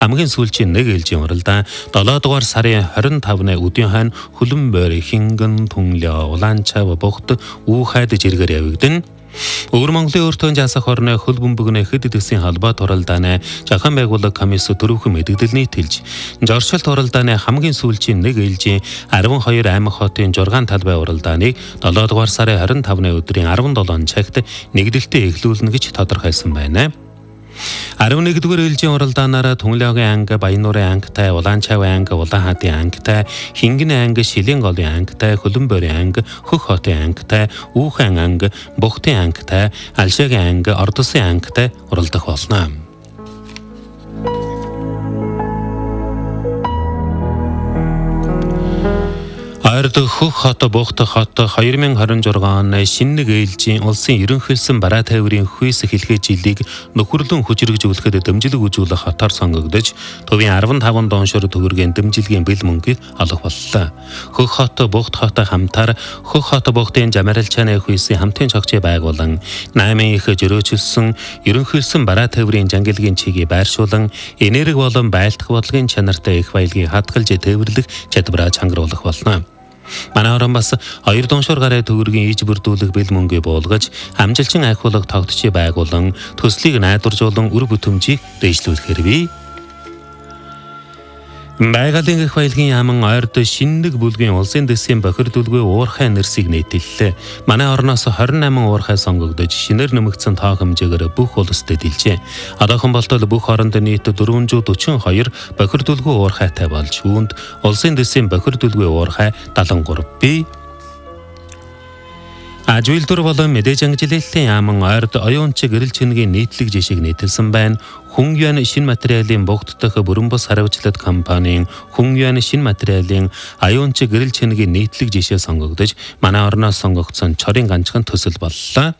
Хамгийн сүүлчийн нэг ээлжийн уралдаан 7 дугаар сарын 25-ны өдийн хойно Хөлбөмбөр, Хингэн, Түнлээ, Улаанчав, Бохт, Үүхайд жиргээр явагдана. Өвөр Монголын өртөө жасах орны Хөлбөмбөгний хэд хэдэгсийн холбоот уралдааны жахан байгууллага комисс төрөвхөн мэдээлэл нийтэлж, жорчлолт уралдааны хамгийн сүүлчийн нэг ээлжийн 12 аймаг хотын 6 талбай уралдааныг 7 дугаар сарын 25-ны өдрийн 17 цагт нэгдэлтэд эхлүүлнэ гэж тодорхойлсон байна. 11-р ээлжийн уралдаанаараа Түнлээгийн анги, Баянуурын ангитай, Улаанчавын анги, Улаанхаадын ангитай, Хингиний анги, Шилийн голын ангитай, Хөлбөмбөрийн анги, Хөх хотын ангитай, Үүхэн анги, Бохтын ангитай, Алшагийн анги, Ордосын ангитай уралдах болно. Ойрд Хөх хот, Бохт хот 2026 оны шинэ нэг ээлжийн улсын ерөнхийлсөн бараа тээврийн хүйс хэлхээ жилийг нөхөрлөн хүчрэгжүүлэхэд дэмжлэг үзүүлэх хотоор сонгогдож, төвийн 15 доншор төгрөгийн дэмжлэгийн бэл мөнгийг олох боллоо. Хөх хот, Бохт хот хамтаар Хөх хот, Бохтын Жамаралчааны хүйсийн хамтын цогцыг байгуулан 8 их жөрөөчилсөн ерөнхийлсөн бараа тээврийн жангилгийн чигийг байршуулан, энерги болон байлдах бодлогын чанартай их баялагийг хадгалж тээвэрлэх чадвараа чангаруулах болно. Манай орон бас 2 доншор гараа төгрөгийн иж бүрдүүлэх бэл мөнгийг буулгаж, амжилчин ахиулах тогтцыг байгуулан, төслийг найдваржуулан үр бүтэмжийг дэвшлүүлэхээр бий. Байгалийн их баялагын яаман ойрд шинэ нэг бүлгийн улсын дэсийн бохир дүлгүй уурхай нэрсийг нийтэллээ. Манай орноос 28 уурхай сонгогдож, шинээр нэмэгдсэн тоо хэмжээгээр бүх улсад дэлжээ. Одоохон болтол бүх оронд нийт 442 бохир дүлгүй уурхайтай болж, үүнд улсын дэсийн бохир дүлгүй уурхай 73 бий. Ажуулдур болон мэдээж ангилаллын яаман ойрд оюунч гэрэл чингийн нийтлэг жишийг нийтэлсэн байна. Хүн юан шин материалын Бохт дахь бүрэн бус хариуцлага компанийн Хүн юан шин материалын оюунч гэрэл чингийн нийтлэг жишээ сонгогдож, манай орноос сонгогдсон чорын ганцхан төсөл боллоо.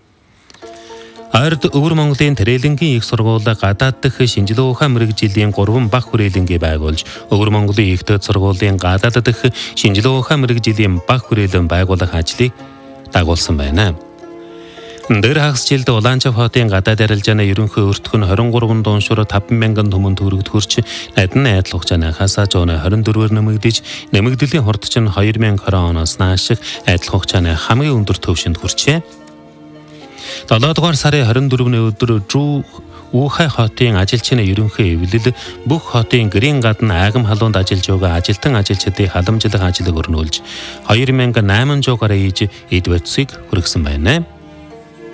Ойрд Өвөр Монголын Тэрэлэнгийн их сургууль гадаад дахь шинжилгээ ухаан мэрэгжлийн 3 баг хүрээлэнгээ байгуулж, Өвөр Монголын их дэд сургуулийн гадаад дахь шинжилгээ ухаан мэрэгжлийн баг хүрээлэн байгуулах ажлыг дагуулсан байна. Дээр хагасжилд Улаанчав хотын гадаад арилжааны ерөнхий өртгөн 23 доншор 5,000 түмэн төгрөгт хүрч, найдан айдал хугацааны хасаа 124-ээр нэмэгдэлийн хурд чинь 2020 оноос нааш айдал хугацааны хамгийн өндөр төвшөнд хүрчээ. 7 дугаар сарын 24-ний өдөр Үүхай хотын ажилчны ерөнхий эвлэл бүх хотын гэрийн гадна айгам халуунд ажиллаж байгаа ажилтан ажилчдыг халамжлах ажлыг өрнүүлж, 2800 гаруй иж эд бодисыг хүргэсэн байна.